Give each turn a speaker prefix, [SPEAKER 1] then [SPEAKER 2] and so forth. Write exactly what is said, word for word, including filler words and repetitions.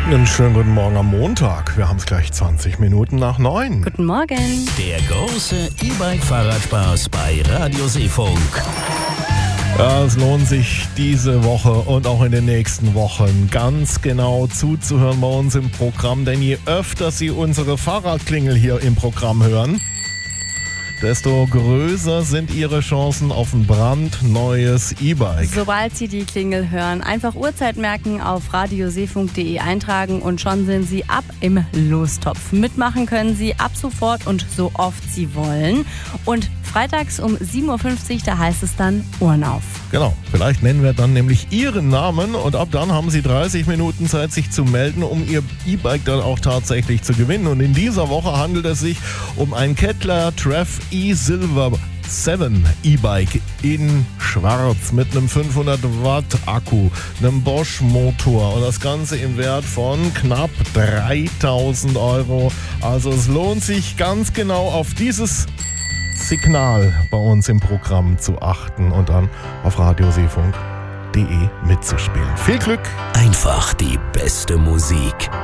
[SPEAKER 1] Einen schönen guten Morgen am Montag. Wir haben es gleich zwanzig Minuten nach neun.
[SPEAKER 2] Guten Morgen.
[SPEAKER 3] Der große E-Bike-Fahrradspaß bei Radio Seefunk.
[SPEAKER 1] Ja, es lohnt sich diese Woche und auch in den nächsten Wochen ganz genau zuzuhören bei uns im Programm, denn je öfter Sie unsere Fahrradklingel hier im Programm hören, desto größer sind Ihre Chancen auf ein brandneues E-Bike.
[SPEAKER 2] Sobald Sie die Klingel hören, einfach Uhrzeit merken, auf radioseefunk punkt de eintragen und schon sind Sie ab im Lostopf. Mitmachen können Sie ab sofort und so oft Sie wollen. Und freitags um sieben Uhr fünfzig, da heißt es dann Ohren auf.
[SPEAKER 1] Genau, vielleicht nennen wir dann nämlich Ihren Namen und ab dann haben Sie dreißig Minuten Zeit, sich zu melden, um Ihr E-Bike dann auch tatsächlich zu gewinnen. Und in dieser Woche handelt es sich um ein Kettler Treff E-Silver sieben E-Bike in Schwarz mit einem fünfhundert Watt Akku, einem Bosch Motor und das Ganze im Wert von knapp dreitausend Euro. Also es lohnt sich ganz genau auf dieses Signal bei uns im Programm zu achten und dann auf radioseefunk punkt de mitzuspielen. Viel Glück!
[SPEAKER 3] Einfach die beste Musik.